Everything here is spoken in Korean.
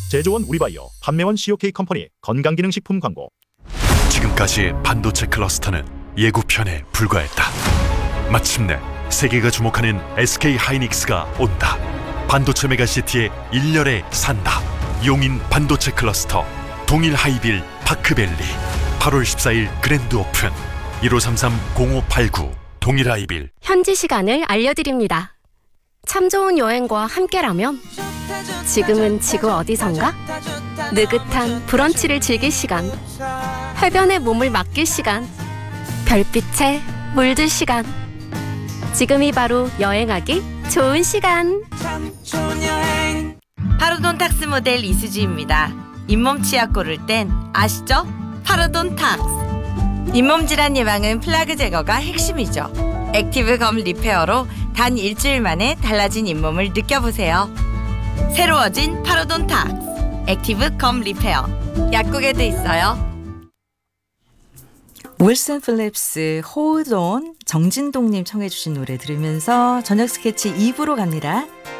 제조원 우리바이오, 판매원 COK 컴퍼니 건강기능식품 광고. 지금까지 반도체 클러스터는 예고편에 불과했다. 마침내 세계가 주목하는 SK 하이닉스가 온다. 반도체 메가시티의 일렬에 산다. 용인 반도체 클러스터 동일 하이빌 파크밸리 8월 14일 그랜드 오픈 1533-0589 동일 하이빌. 현지 시간을 알려드립니다. 참 좋은 여행과 함께라면 지금은 지구 어디선가? 느긋한 브런치를 즐길 시간, 해변에 몸을 맡길 시간, 별빛에 물들 시간. 지금이 바로 여행하기 좋은 시간. 파로돈탁스 모델 이수지입니다. 잇몸 치약 고를 땐 아시죠? 파로돈탁스. 잇몸 질환 예방은 플라그 제거가 핵심이죠. 액티브 검 리페어로 단 일주일 만에 달라진 잇몸을 느껴보세요. 새로워진 파로돈탁스 액티브 검 리페어. 약국에도 있어요. 윌슨 필립스 Hold On 정진동님 청해 주신 노래 들으면서 저녁 스케치 2부로 갑니다.